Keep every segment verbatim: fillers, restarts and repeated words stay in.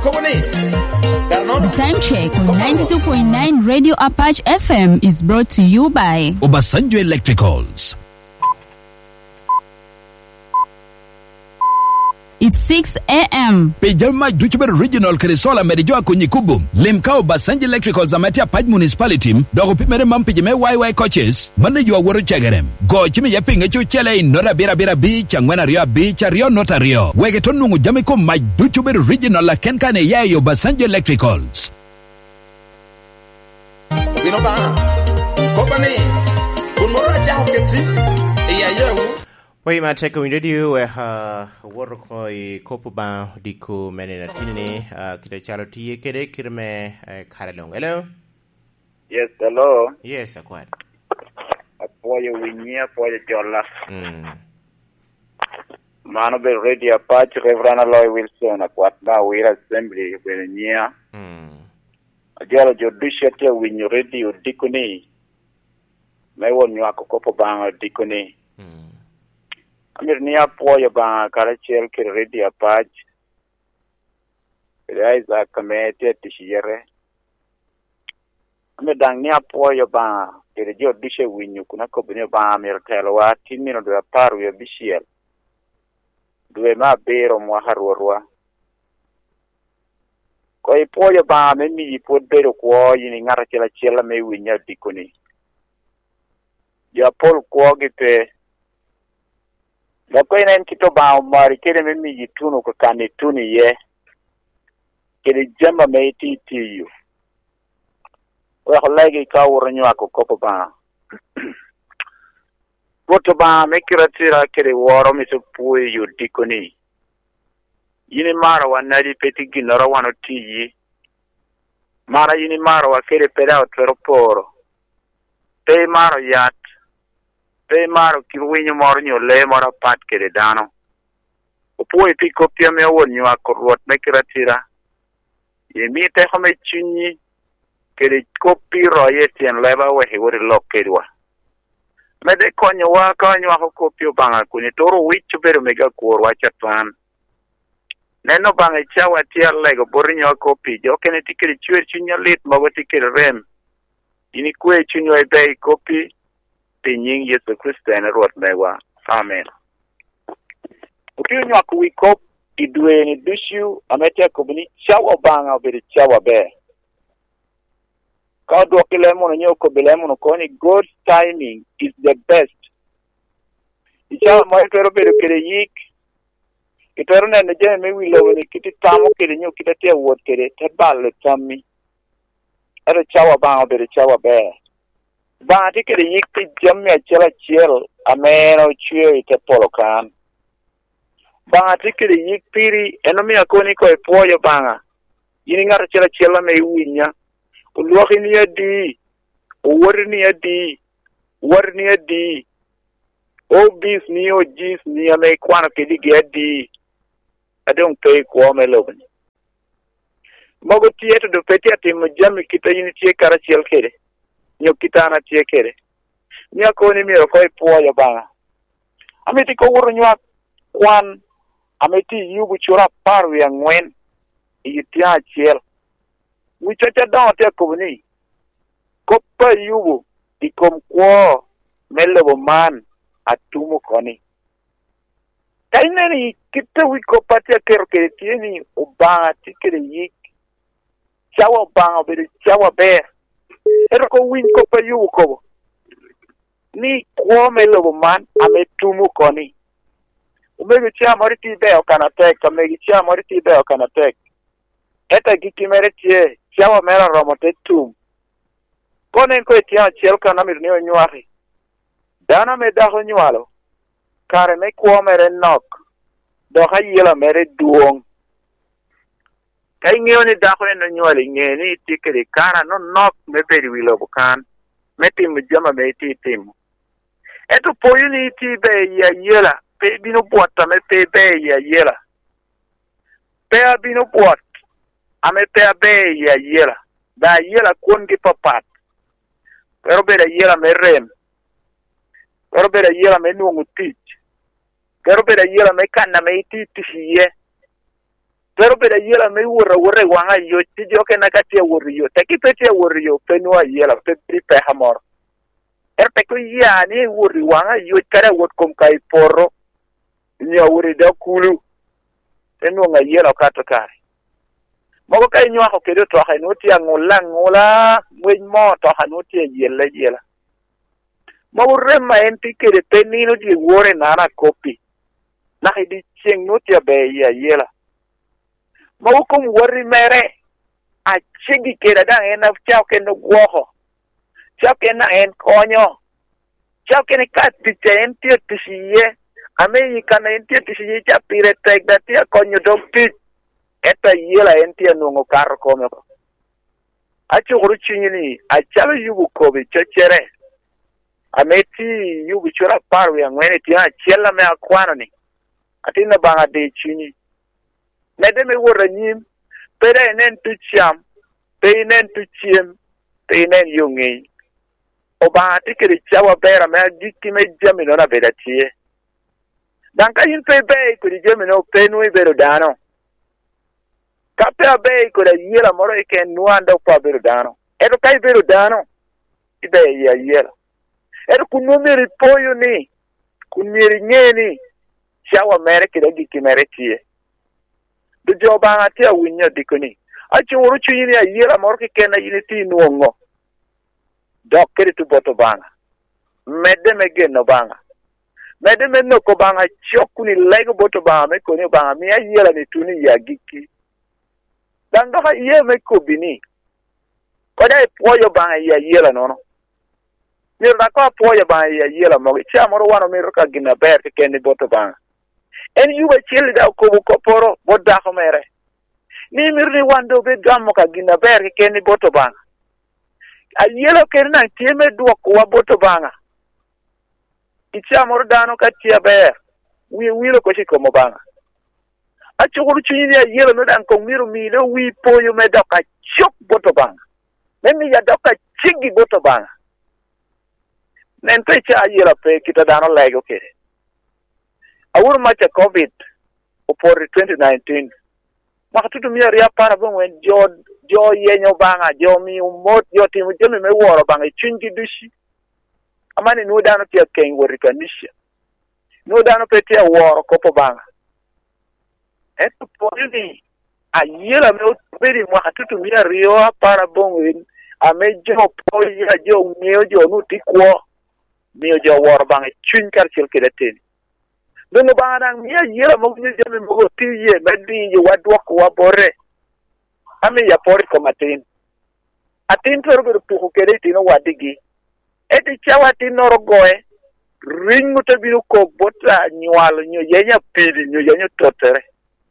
Time check on ninety-two point nine Radio Apache F M is brought to you by Obasanjo Electricals. It's six a.m. Pejama Duchber Regional Kresola Merijoa Kunyikubu. Limka Obasanjo Electricals Amatia Paj Municipality. Dogo Pimere Mampijame Y Y coaches. Manager Waru Chagarem. Go Chimi Yaping Echo Chele Nora Bira Bira Beach and Rio Beach Rio Nota Rio. Wegetonu Jamiko my Duchber Regional La Kenkane Yayo Obasanjo Electricals. Binoba Company Kunmora Chao Keti Yayo. Wai ma take on radio we ha woro ko I kopu ba diku menena tinini kita chalo tie kede kirme kharalong. Hello. Yes, hello. Yes, akwat. Apoyo winya apoyo jolla. Mm. Mano be radio Apache Reverend Aloy Wilson akwat ba wira assembly be nya. Mm. Ajalo jodisha te winyo radio dikuni. Mai won nyu akopo ba dikuni. Mm. Amir ni apoyo ba karachel ke radio Apache. Reiza kamete tishire. Amir dang ni apoyo ba ke jo dishe winyo kuna ko bine ba amir telwa timino do paru ya bishiel. Due ma bero mo harorwa. Ko ipoyo ba me mi pod bero ko yini ngara chela chela me winya dikoni. Ya pol ko gite. La ko inen kito ba mari kede me mi tunu ko kane tuni ye. Kede jamba me ti ti yu. Wa holagi ka woronyo akokopo ba. Boto ba me kiratira kede woro mi so puyi yu dikoni. Yini mara wa nadi peti ginora wano tiyi. Mara yini mara wa kede peda o tveroporo. Pe maro yat. Pe maro kiwinyo moro nyo le moro pat kede dano. Upuwe pi kopia me won nyo akorwot me kiratira. Ye mi te home chunyi. Kede kopi roye tien leba we he wori lok kedwa. Mede konyo wa konyo wa kopi banga kuni toro wichu beru mega kuor wa chatuan. Neno banga chawa tia lego borinyo kopi jo kene tikiri chwer chunya lit mago tikiri rem. Ini kwe chunyo ebe kopi tinying Yesu Kristo ene ruot mewa. Amen. Ukiyo nywa kuwi kop idwe ni dushu ametia kubini chawa banga obiri chawa be. God wakilemo nyo kobilemo no koni God's timing is the best. Icha mo pero pero kere yik. Kitero na nje me wi lo ni kiti tamo kere nyo kitatia wot kere tabal tammi. Era chawa ba obere chawa be. Ba ti kere yik ti jamya chela chel ameno chue te polokan. Ba ti kere yik piri enomi akoni ko epoyo banga. Yini ngara chela chela me winya. Ulwaki ni ya di, uwari ni ya di, uwari ni ya di, o bis ni o jis ni ya me kwana kedi ya di, adong pay kwa me lobani. Mogo tiyeto do peti ati mjami kita yini tiye kara chiel kere, nyo kita ana tiye kere. Nya koni miro koi puwa ya banga. Ameti ko uru nywa kwan, ameti yubu chura paru ya ngwen, iyitia chiel. Wichacha dawa te kubuni. Kopa yubu. Ikom kwa. Melebo man. Atumu koni. Kaina ni kita wikopa te kero kere tieni. Ubanga tikere yik. Chawa ubanga beri chawa bear. Ero ko win kopa yubu kobo. Ni kwa melebo man. Ame tumu koni. Umegi chia moriti beo kanatek. Umegi chia moriti beo kanatek. Eta gikimere tie. Chawa mera romote tum. Konen ko etiana chiel kana mir niyo nyuari. Dana me daho nyualo. Kare me kuo mere nok. Doha yela mere duong. Kai ngiyo ni daho eno nyuali nge ni itikiri kara no nok me beri wilo bukan. Me timu jama me iti timu. Eto poyu ni iti be ya yela. Pe bino buata me pe be ya yela. Pe bino buata. Ame pe abe ya yela. Da yela kuongi papat. Pero beda yela me rem. Pero beda yela me nungu tich. Pero beda yela me kanda me iti tishiye. pero beda yela me wura wura wanga yo ti jo ke na ka ti wura yo te ki pe ti wura yo pe no yela pe pri pe hamor er pe ko ya ni wura wanga yo kare wot kom kai porro ni wura da kulu eno nga yela ka to kare mo kai nyo ko ke to ha no ti ngola ngola mwe mo to ha no ti yela yela mo re ma enti ke de penino di wore na na kopi na di cheng no ti be ya yela mo kum wori mere a chigi ke da en af chao ke no goho chao ke na en konyo chao ke ne ka ti chen ti ti siye ame yi kana en ti ti siye cha pire tek da ti konyo dog ti eta yela en ti no ngo kar ko me a chu ru chinyini a chalo yugo ko bi chere ameti yugo chura paru ya ngene ti a chela me akwano ni atina banga de chinyi mede me wora nyim pere nen tu cham pe nen tu chiem pe nen yungi oba tikiri chawa bera me dikki me jami no na beda tie dan ka yin pe be ko di jami no pe no ibero dano ka pe be ko da yela moro e ken no anda pa bero dano edo kai bero dano ibe ya yela edo kunu meri poyo ni kunmeri ngeni chawa mere ki da dikki mere tie du joba ngati a winya dikoni a churu chini ya yela morke kena yiniti nuongo dokkeri tu boto banga medde me genno banga medde me no ko banga chokuni lego boto banga me ko ni banga mi ya yela ni tuni ya giki danga ha ye me ko bini ko dai poyo banga ya yela nono mi ra ko poyo banga ya yela mo cha moro wano mi ro ka gina ber ke kenni boto banga en yuba cheli da ko ko poro bodda ko mere ni mirni wando be gammo ka gina ber ke kenni boto banga a yelo kerna tieme duok wa boto banga icha mor dano ka tia ber wi wilo ko chiko mo banga a chukuru chini ya yelo no dan ko miru mi do wi poyo me doka chok boto banga memi ya doka chigi boto banga nen pe cha yelo pe kita dano lego kere awur macha covid upor twenty nineteen makatutu mi ria para bon wen jo jo yenyo banga jo mi umot jo timu jemi me woro banga chingi dushi amani no dano pia ken wori kanisha no dano pe tia woro kopo banga eto podi ayela me pedi makatutu mi ria para bon wen ame jo po ya jo mio jo no tikwo mio jo woro banga chin kar chil kedeteni Dono bana mi yela mo ni jeme mo tiye badi wa dwok wa bore ame ya pori ko matin atin toro be pu ko kere tino wadigi eti chawa tinoro goe ringu to biru ko bota nywalo nyo yenya pili nyo yenya totere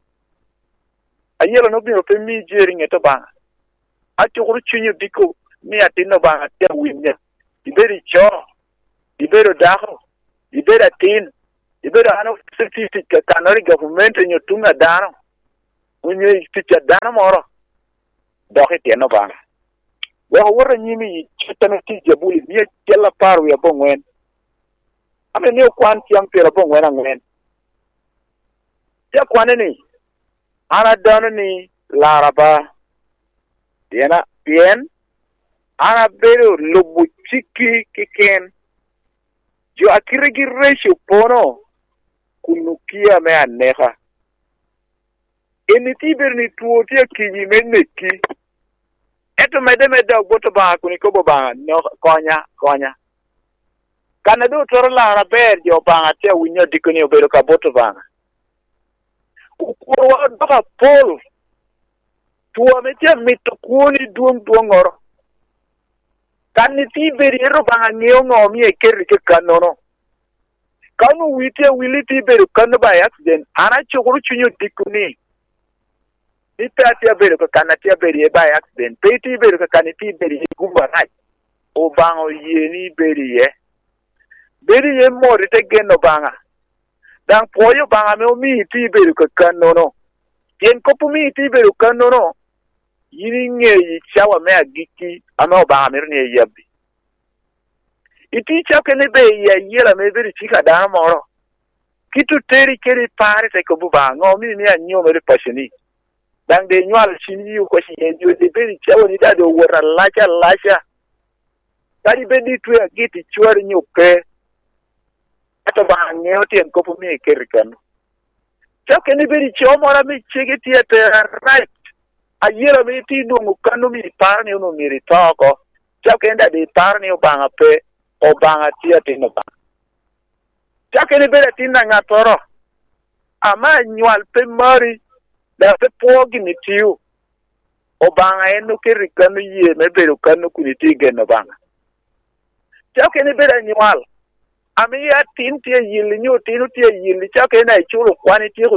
ayelo no biro pe mi jeri ngeto banga ati ko chinyo diko mi atino banga te winya iberi cho ibero daho ibera tin ibero ano certificate ka kanori government nyo tunga dano unyo ticha dano moro dohe tieno banga we wora nyimi chitano ti jabuli mi kella paru ya bongwen ame ne kwan tiam pera bongwen angwen ya kwan ni ana dano ni laraba tiena tien ana bero lubu chiki kiken jo akirigi ratio pono kunukia me aneha eniti berni tuoti akiji meneki eto mede mede boto ba kuni ko ba no konya konya kana do toro la raber jo ba te winyo dikoni obero ka boto ba ko wa ba pol tuwa mete mito kuni duong duongoro kanni ti beri ro ba ngeo ngo mi e kerri ke kanono kanu wite wili ti beri kanu ba accident ana chukuru chunyo dikoni ita tia beri ko kanatia beri e ba accident pe ti beri ko kaniti beri gumba rai o bango yeni beri ye beri ye mori te geno banga dan poyo banga me o mi ti beri ko kanono yen ko pu mi ti beri kanono yini nge yi chawa me agiki ama o banga me ne yabi iti cha ke ne be ye yela me beri chika da moro kitu teri keri pare te ko bu bango mi ni anyo me pasini dang de nyal chin yu ko shi en yu de be che woni da do wora lacha lacha kadi be di tu agiti chwari nyuke ata ba ngeo tien ko pu mi kirkan cha ke ni be di chomora mi chigiti at right ayera mi ti dungu kanu mi par ni no mi ritoko cha ke nda di par ni obanga pe obanga tia tino ba cha ke ni be di tinna ngatoro ama nyal pe mari da pe pogi ni tiu obanga eno kirikanu ye me be kanu kuniti geno banga chake ni beda nyual ami ya tin tie yili nyu tinu tie yili chake na ichuru kwani tie